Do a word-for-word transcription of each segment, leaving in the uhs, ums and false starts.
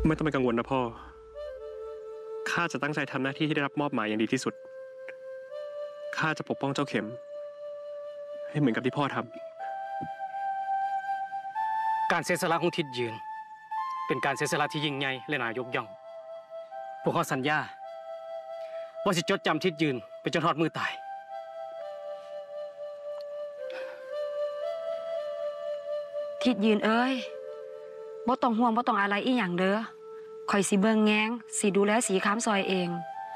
ไม่ต้องไปกังวลนะพ่อข้าจะตั้งใจทำหน้าที่ที่ได้รับมอบหมายอย่างดีที่สุดข้าจะปกป้องเจ้าเข็มให้เหมือนกับที่พ่อทำการเสียสละของทิดยืนเป็นการเสียสละที่ยิ่งใหญ่และน่ายกย่องพวกเขาสัญญาว่าจะจดจำทิดยืนไปจนทอดมือตายทิดยืนเอ้ยบ่ต้องห่วงบ่ต้องอะไรอีหยังเด้อคอยสิเบิ่งแงงสิดูแลสีครามซอยเอง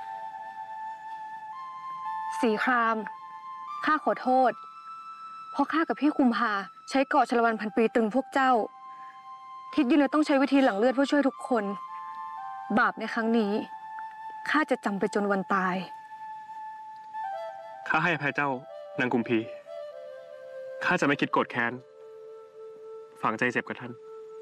สีครามข้าขอโทษเพราะข้ากับพี่คุมพาใช้เกาะชลวันพันปีตึงพวกเจ้าทิดยืนเลยต้องใช้วิธีหลั่งเลือดเพื่อช่วยทุกคนบาปในครั้งนี้ข้าจะจำไปจนวันตายข้าให้อภัยเจ้านางกุมพีข้าจะไม่คิดโกรธแค้นฝังใจเจ็บกับท่าน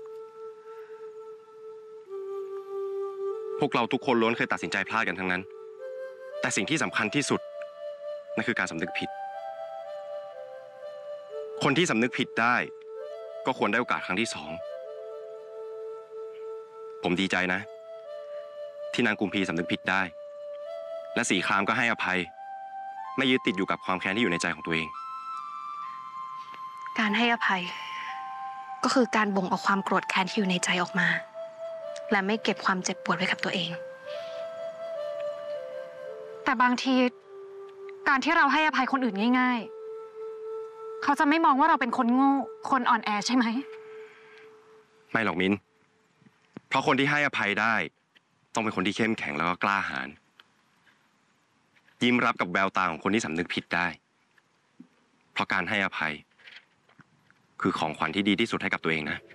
พวกเราทุกคนล้วนเคยตัดสินใจพลาดกันทั้งนั้นแต่สิ่งที่สำคัญที่สุดนั่นคือการสำนึกผิดคนที่สำนึกผิดได้ก็ควรได้โอกาสครั้งที่สองผมดีใจนะที่นางกุมพีสำนึกผิดได้และสีครามก็ให้อภัยไม่ยึดติดอยู่กับความแค้นที่อยู่ในใจของตัวเองการให้อภัยก็คือการบ่งเอาความโกรธแค้นที่อยู่ในใจออกมาและไม่เก็บความเจ็บปวดไว้กับตัวเองแต่บางทีการที่เราให้อภัยคนอื่นง่ายๆเขาจะไม่มองว่าเราเป็นคนโง่คนอ่อนแอใช่ไหมไม่หรอกมิ้นเพราะคนที่ให้อภัยได้ต้องเป็นคนที่เข้มแข็งแล้วก็กล้าหาญยิ้มรับกับแววตาของคนที่สำนึกผิดได้เพราะการให้อภัยคือของขวัญที่ดีที่สุดให้กับตัวเองนะ